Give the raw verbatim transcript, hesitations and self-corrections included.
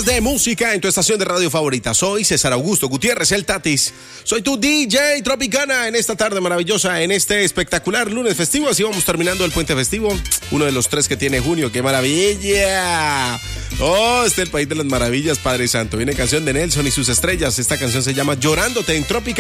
de música en tu estación de radio favorita. Soy César Augusto Gutiérrez, el Tatis. Soy tu D J Tropicana en esta tarde maravillosa, en este espectacular lunes festivo. Así vamos terminando el puente festivo. Uno de los tres que tiene junio. ¡Qué maravilla! Oh, este es el país de las maravillas, Padre Santo. Viene canción de Nelson y sus estrellas. Esta canción se llama Llorándote en Trópica.